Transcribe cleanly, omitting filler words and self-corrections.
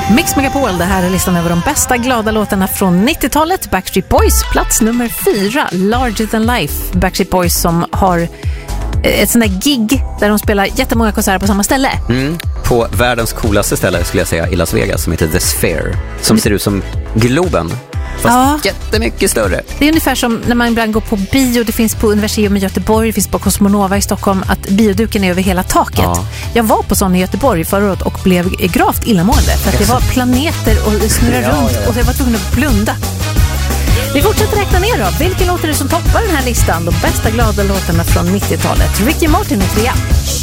Mix Megapol, det här är listan över de bästa glada låtarna från 90-talet. Backstreet Boys, plats nummer 4, Larger Than Life. Backstreet Boys som har ett sånt där gig där de spelar jättemånga konserter på samma ställe. På världens coolaste ställe skulle jag säga, i Las Vegas, som heter The Sphere. Som ser ut som Globen, fast jättemycket större. Det är ungefär som när man ibland går på bio. Det finns på Universium i Göteborg, det finns på Cosmonova i Stockholm, att bioduken är över hela taket. Ja. Jag var på sån i Göteborg förra året och blev gravt illamående för att det var planeter och det snurrade runt och jag var tvungen att blunda. Vi fortsätter räkna ner då. Vilken låt är det som toppar den här listan? De bästa glada låtarna från 90-talet. Ricky Martin är 3.